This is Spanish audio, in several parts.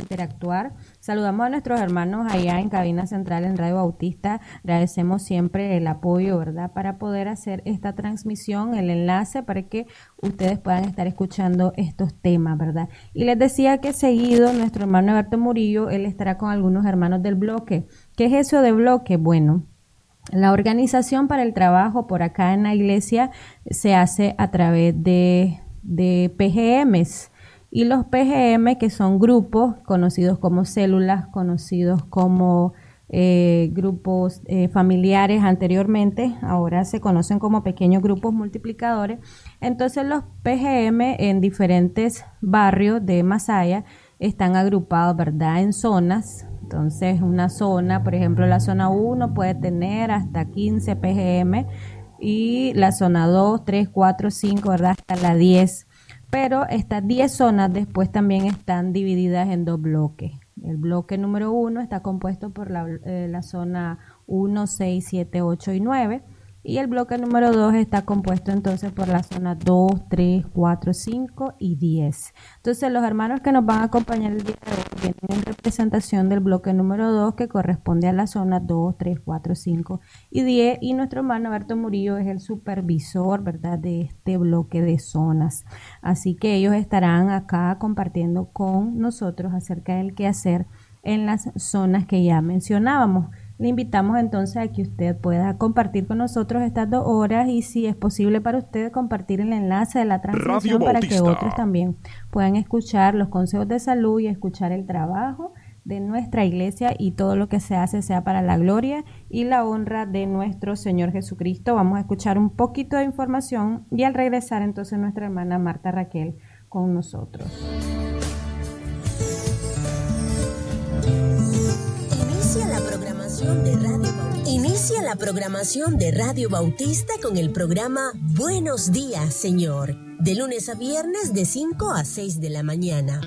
interactuar. Saludamos a nuestros hermanos allá en Cabina Central en Radio Bautista. Agradecemos siempre el apoyo, ¿verdad? Para poder hacer esta transmisión, el enlace para que ustedes puedan estar escuchando estos temas, ¿verdad? Y les decía que seguido nuestro hermano Alberto Murillo, él estará con algunos hermanos del bloque. ¿Qué es eso de bloque? Bueno, la organización para el trabajo por acá en la iglesia se hace a través de PGMs, y los PGM, que son grupos conocidos como células, conocidos como grupos familiares anteriormente, ahora se conocen como pequeños grupos multiplicadores. Entonces los PGM en diferentes barrios de Masaya están agrupados, ¿verdad?, en zonas. Entonces una zona, por ejemplo la zona 1 puede tener hasta 15 PGM y la zona 2, 3, 4, 5, ¿verdad?, hasta la 10. Pero estas 10 zonas después también están divididas en dos bloques. El bloque número 1 está compuesto por la zona 1, 6, 7, 8 y 9. Y el bloque número 2 está compuesto entonces por la zona 2, 3, 4, 5 y 10. Entonces los hermanos que nos van a acompañar el día de hoy vienen en representación del bloque número 2, que corresponde a la zona 2, 3, 4, 5 y 10. Y nuestro hermano Alberto Murillo es el supervisor, ¿verdad?, de este bloque de zonas. Así que ellos estarán acá compartiendo con nosotros acerca del quehacer en las zonas que ya mencionábamos. Le invitamos entonces a que usted pueda compartir con nosotros estas 2 horas y, si es posible para usted, compartir el enlace de la transmisión para que otros también puedan escuchar los consejos de salud y escuchar el trabajo de nuestra iglesia, y todo lo que se hace sea para la gloria y la honra de nuestro Señor Jesucristo. Vamos a escuchar un poquito de información y al regresar entonces nuestra hermana Marta Raquel con nosotros. Inicia la programación de Radio Bautista con el programa Buenos Días, Señor, de lunes a viernes de 5 a 6 de la mañana.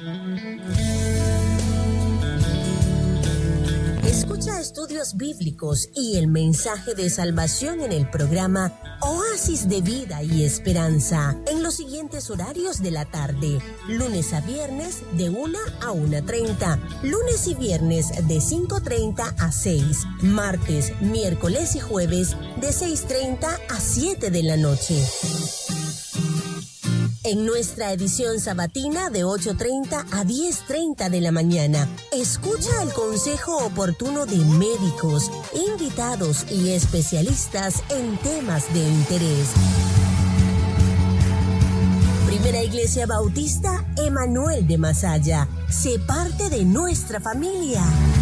Escucha estudios bíblicos y el mensaje de salvación en el programa Oasis de Vida y Esperanza en los siguientes horarios de la tarde: lunes a viernes de 1 a 1:30, lunes y viernes de 5:30 a 6, martes, miércoles y jueves de 6:30 a 7 de la noche. En nuestra edición sabatina de 8:30 a 10:30 de la mañana, escucha el consejo oportuno de médicos, invitados y especialistas en temas de interés. Primera Iglesia Bautista Emanuel de Masaya, sé parte de nuestra familia.